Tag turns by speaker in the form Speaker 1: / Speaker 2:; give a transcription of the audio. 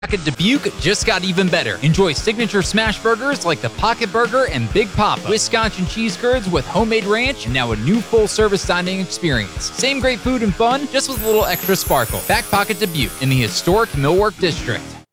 Speaker 1: Pocket Dubuque just got even better. Enjoy signature smash burgers like the Pocket Burger and Big Papa, Wisconsin cheese curds with homemade ranch, and now a new full-service dining experience. Same great food and fun, just with a little extra sparkle. Back Pocket Dubuque in the historic Millwork District.